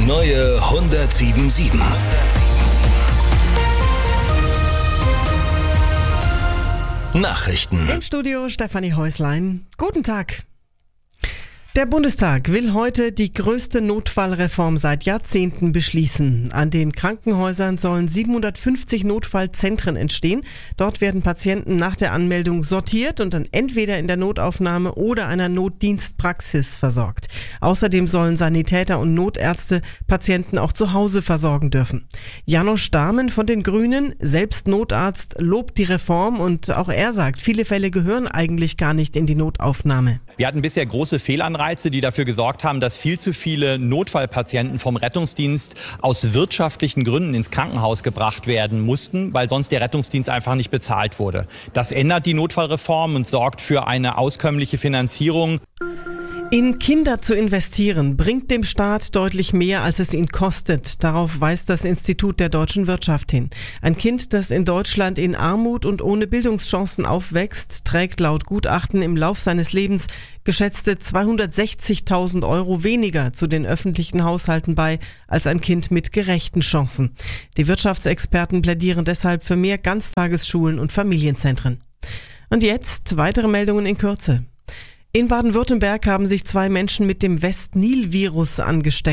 neue 107.7. Nachrichten. Im Studio Stefanie Häuslein. Guten Tag. Der Bundestag will heute die größte Notfallreform seit Jahrzehnten beschließen. An den Krankenhäusern sollen 750 Notfallzentren entstehen. Dort werden Patienten nach der Anmeldung sortiert und dann entweder in der Notaufnahme oder einer Notdienstpraxis versorgt. Außerdem sollen Sanitäter und Notärzte Patienten auch zu Hause versorgen dürfen. Janosch Dahmen von den Grünen, selbst Notarzt, lobt die Reform und auch er sagt, viele Fälle gehören eigentlich gar nicht in die Notaufnahme. Wir hatten bisher große Fehlanreize, die dafür gesorgt haben, dass viel zu viele Notfallpatienten vom Rettungsdienst aus wirtschaftlichen Gründen ins Krankenhaus gebracht werden mussten, weil sonst der Rettungsdienst einfach nicht bezahlt wurde. Das ändert die Notfallreform und sorgt für eine auskömmliche Finanzierung. In Kinder zu investieren, bringt dem Staat deutlich mehr, als es ihn kostet. Darauf weist das Institut der deutschen Wirtschaft hin. Ein Kind, das in Deutschland in Armut und ohne Bildungschancen aufwächst, trägt laut Gutachten im Lauf seines Lebens geschätzte 260.000 Euro weniger zu den öffentlichen Haushalten bei, als ein Kind mit gerechten Chancen. Die Wirtschaftsexperten plädieren deshalb für mehr Ganztagesschulen und Familienzentren. Und jetzt weitere Meldungen in Kürze. In Baden-Württemberg haben sich 2 Menschen mit dem West-Nil-Virus angesteckt.